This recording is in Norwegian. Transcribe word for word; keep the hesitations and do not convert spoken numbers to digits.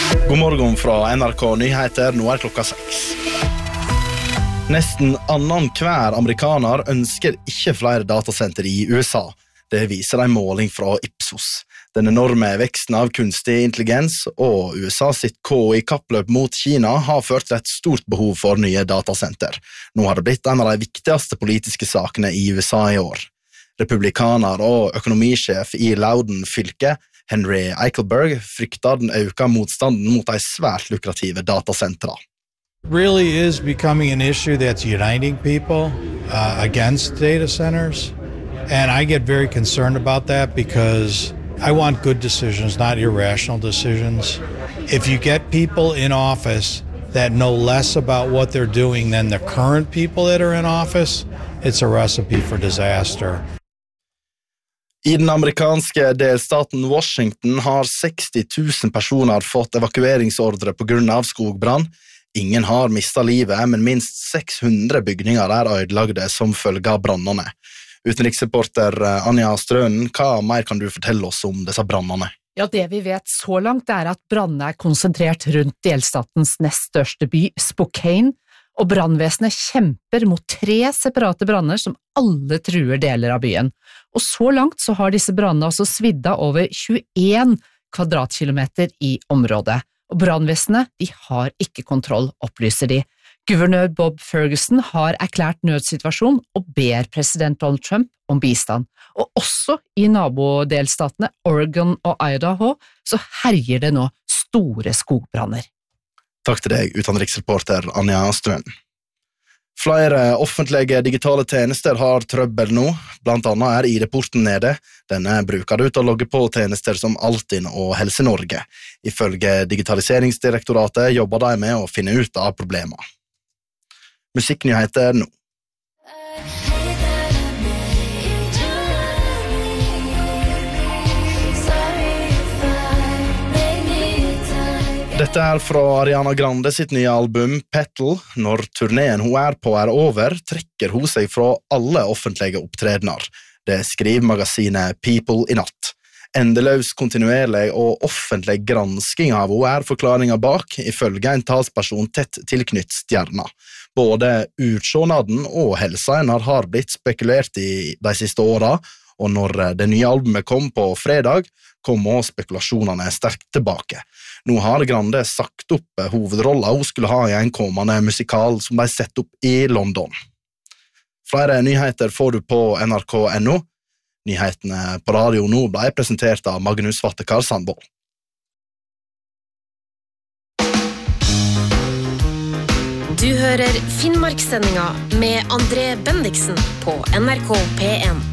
God morgen fra N R K Nyheter, nå er klokka seks. Nesten annen hver amerikaner ønsker ikke flere datasenter i U S A. Det viser en måling fra Ipsos. Den enorme veksten av kunstig intelligens og U S A sitt K I-kappløp mot Kina har ført til et stort behov for nye datasenter. Nå har det blitt en av de viktigste politiske sakene i U S A i år. Republikaner og økonomisjef i Loudoun fylke, Henry Eichelberg, frykter den økte motstanden mot de svært lukrative datasentra. Really is becoming an issue that's uniting people uh, against data centers. And I get very concerned about that because I want good decisions, not irrational decisions. If you get people in office that know less about what they're doing than the current people that are in office, it's a recipe for disaster. I den amerikanske delstaten Washington har seksti tusen personer fått evakueringsordre på grunn av skogbrann. Ingen har mistet livet, men minst seks hundre bygninger er ødelagte som følge av brannene. Utenriksreporter Anja Strønen, hva mer kan du fortelle oss om disse brannene? Ja, det vi vet så langt er at brannene er konsentrert rundt delstatens nest største by, Spokane, og brannvesenet kjemper mot tre separate branner som alle truer deler av byen. Og så langt så har disse brannene altså svidda over tjueen kvadratkilometer i området. Og brannvesenet, de har ikke kontroll, opplyser de. Guvernør Bob Ferguson har erklært nødsituasjon og ber president Donald Trump om bistand. Og også i nabodelstatene Oregon og Idaho så herjer det nå store skogbranner. Takk til deg, utenriksreporter Anja Strøn. Flere offentlige digitale tjenester har trøbbel nå, blant annet er I D-porten nede. Denne bruker du til å logge på tjenester som Altinn og Helse Norge. Ifølge Digitaliseringsdirektoratet jobber de med å finne ut av problemer. Musikknyheter nå. Dette er fra Ariana Grande sitt nye album Petal. Når turneen hun er på er over, trekker hun seg fra alle offentlige opptredener. Det skriver magasinet People i natt. Endeløs kontinuerlig og offentlig gransking av hun er forklaringen bak, ifølge en talsperson tett tilknytt stjerna. Både utsjånaden og helsa hennes har blitt spekulert i de siste årene, og når det nye albumet kom på fredag, kom også spekulasjonene sterkt tilbake. Nå har Grande sagt opp hovedrollen hun skulle ha i en kommende musikal som ble sett opp i London. Flere nyheter får du på N R K punktum N O. Nyhetene på radio nå ble presentert av Magnus Vattekar Sandvold. Du hører Finnmarkssendinga med André Bendiksen på N R K P en.